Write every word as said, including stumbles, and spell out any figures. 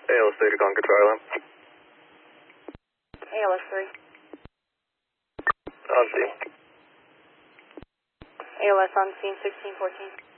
A L S three to Concord Fire Alarm. A L S three. On scene. A L S on scene sixteen fourteen.